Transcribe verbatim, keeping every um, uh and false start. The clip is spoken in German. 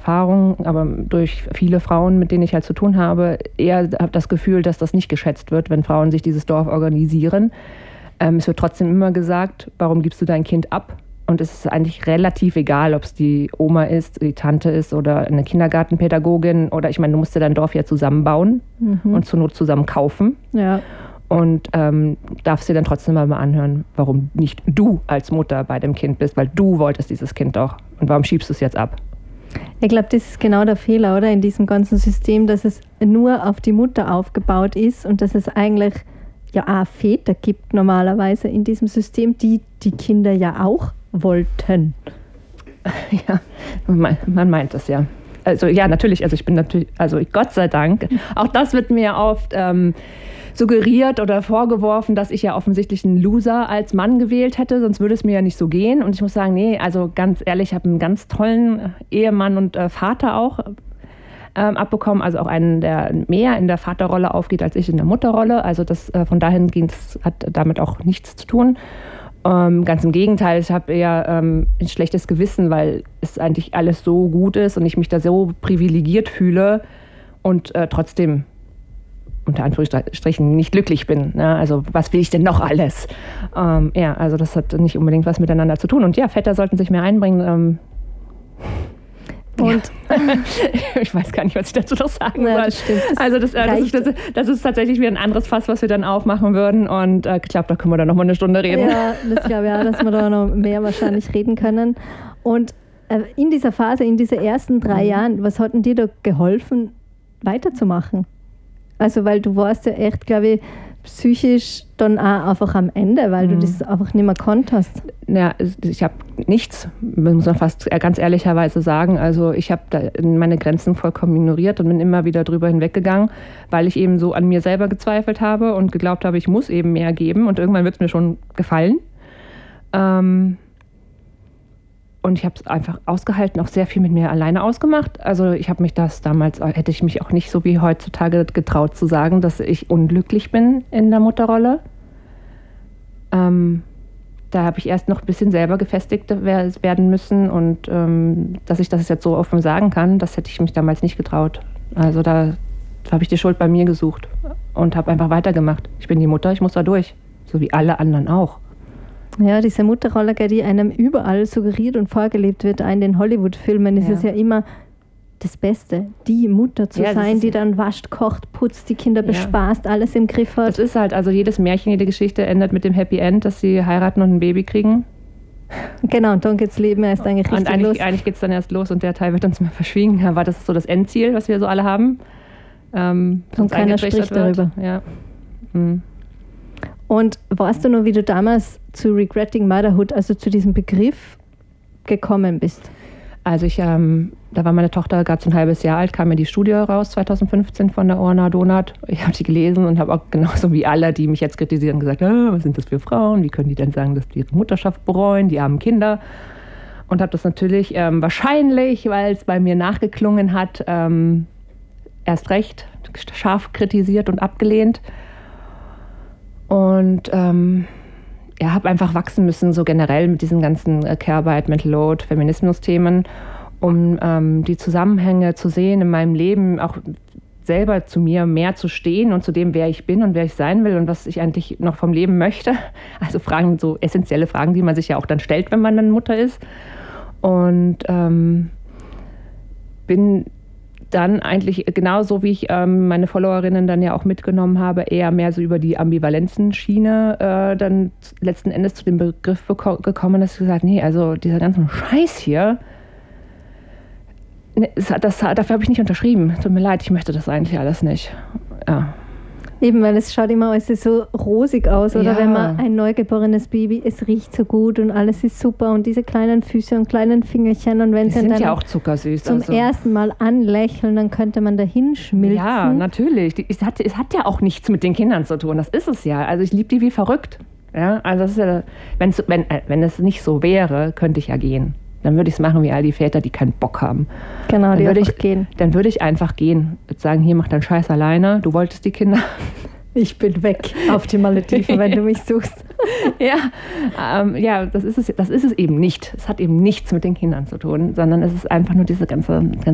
Erfahrung, aber durch viele Frauen, mit denen ich halt zu tun habe, eher habe das Gefühl, dass das nicht geschätzt wird, wenn Frauen sich dieses Dorf organisieren. Ähm, es wird trotzdem immer gesagt, warum gibst du dein Kind ab? Und es ist eigentlich relativ egal, ob es die Oma ist, die Tante ist oder eine Kindergartenpädagogin. Oder ich meine, du musst ja dein Dorf ja zusammenbauen mhm. und zur Not zusammen kaufen. Ja. Und ähm, darfst dir dann trotzdem mal anhören, warum nicht du als Mutter bei dem Kind bist, weil du wolltest dieses Kind doch. Und warum schiebst du es jetzt ab? Ich glaube, das ist genau der Fehler, oder? In diesem ganzen System, dass es nur auf die Mutter aufgebaut ist und dass es eigentlich ja auch Väter gibt normalerweise in diesem System, die die Kinder ja auch wollten. Ja, man meint das ja. Also ja, natürlich, also ich bin natürlich, also Gott sei Dank, auch das wird mir oft ähm, suggeriert oder vorgeworfen, dass ich ja offensichtlich einen Loser als Mann gewählt hätte, sonst würde es mir ja nicht so gehen. Und ich muss sagen, nee, also ganz ehrlich, ich habe einen ganz tollen Ehemann und äh, Vater auch ähm, abbekommen, also auch einen, der mehr in der Vaterrolle aufgeht als ich in der Mutterrolle. Also das äh, von dahin ging, das hat damit auch nichts zu tun. Ähm, ganz im Gegenteil, ich habe eher ähm, ein schlechtes Gewissen, weil es eigentlich alles so gut ist und ich mich da so privilegiert fühle und äh, trotzdem unter Anführungsstrichen nicht glücklich bin. Ne? Also was will ich denn noch alles? Ähm, ja, also das hat nicht unbedingt was miteinander zu tun. Und ja, Väter sollten sich mehr einbringen. Ähm, und ja. Ich weiß gar nicht, was ich dazu noch sagen ja, soll. Das stimmt, das also das, das, ist, das, das ist tatsächlich wieder ein anderes Fass, was wir dann aufmachen würden. Und äh, ich glaube, da können wir dann noch mal eine Stunde reden. Ja, das glaube ich auch, dass wir da noch mehr wahrscheinlich reden können. Und äh, in dieser Phase, in diesen ersten drei mhm. Jahren, was hat denn dir da geholfen, weiterzumachen? Also weil du warst ja echt, glaube ich, psychisch dann auch einfach am Ende, weil mhm. du das einfach nicht mehr konntest. Ja, ich habe nichts, muss man fast ganz ehrlicherweise sagen. Also ich habe da meine Grenzen vollkommen ignoriert und bin immer wieder drüber hinweggegangen, weil ich eben so an mir selber gezweifelt habe und geglaubt habe, ich muss eben mehr geben und irgendwann wird es mir schon gefallen. Ähm Und ich habe es einfach ausgehalten, auch sehr viel mit mir alleine ausgemacht. Also ich habe mich das damals, hätte ich mich auch nicht so wie heutzutage getraut zu sagen, dass ich unglücklich bin in der Mutterrolle. Ähm, da habe ich erst noch ein bisschen selber gefestigt werden müssen und ähm, dass ich das jetzt so offen sagen kann, das hätte ich mich damals nicht getraut. Also da, da habe ich die Schuld bei mir gesucht und habe einfach weitergemacht. Ich bin die Mutter, ich muss da durch, so wie alle anderen auch. Ja, diese Mutterrolle, die einem überall suggeriert und vorgelebt wird, auch in den Hollywood-Filmen, ist ja. es ja immer das Beste, die Mutter zu ja, sein, die dann wascht, kocht, putzt, die Kinder ja. bespaßt, alles im Griff hat. Das ist halt, also jedes Märchen, jede Geschichte endet mit dem Happy End, dass sie heiraten und ein Baby kriegen. Genau, und dann geht's Leben erst eigentlich richtig und eigentlich, los. eigentlich geht es dann erst los und der Teil wird uns mal verschwiegen. Aber das ist so das Endziel, was wir so alle haben. Ähm, und keiner spricht darüber. Ja. Hm. Und weißt du noch, wie du damals zu Regretting Motherhood, also zu diesem Begriff, gekommen bist? Also ich, ähm, da war meine Tochter gerade so ein halbes Jahr alt, kam mir die Studie raus, zwanzig fünfzehn von der Orna Donath. Ich habe die gelesen und habe auch genauso wie alle, die mich jetzt kritisieren, gesagt, ah, was sind das für Frauen? Wie können die denn sagen, dass die ihre Mutterschaft bereuen, die armen Kinder? Und habe das natürlich ähm, wahrscheinlich, weil es bei mir nachgeklungen hat, ähm, erst recht scharf kritisiert und abgelehnt. Und ähm, ja, habe einfach wachsen müssen, so generell mit diesen ganzen äh, Care-Arbeit, Mental Load, Feminismus-Themen, um ähm, die Zusammenhänge zu sehen in meinem Leben, auch selber zu mir mehr zu stehen und zu dem, wer ich bin und wer ich sein will und was ich eigentlich noch vom Leben möchte. Also Fragen, so essentielle Fragen, die man sich ja auch dann stellt, wenn man dann Mutter ist. Und ähm, bin dann eigentlich genauso, wie ich ähm, meine Followerinnen dann ja auch mitgenommen habe, eher mehr so über die Ambivalenzen-Schiene äh, dann letzten Endes zu dem Begriff beko- gekommen, dass ich gesagt habe, nee, also dieser ganze Scheiß hier, nee, das, das, dafür habe ich nicht unterschrieben. Tut mir leid, ich möchte das eigentlich alles nicht. Ja. Eben, weil es schaut immer alles so rosig aus, oder ja. wenn man ein neugeborenes Baby, es riecht so gut und alles ist super und diese kleinen Füße und kleinen Fingerchen und wenn die sie sind dann ja auch zuckersüß. zum also. ersten Mal anlächeln, dann könnte man da hinschmilzen. Ja, natürlich. Die, es, hat, es hat ja auch nichts mit den Kindern zu tun, das ist es ja. Also ich liebe die wie verrückt. Ja, also das ist ja, wenn's, wenn, äh, wenn es nicht so wäre, könnte ich ja gehen. Dann würde ich es machen wie all die Väter, die keinen Bock haben. Genau, dann die würde einfach ich gehen. Dann würde ich einfach gehen. Würde sagen, hier, mach deinen Scheiß alleine. Du wolltest die Kinder. Ich bin weg auf die Malediven, wenn du mich suchst. Ja, ähm, ja das, ist es, das ist es eben nicht. Es hat eben nichts mit den Kindern zu tun, sondern es ist einfach nur diese ganze, ganze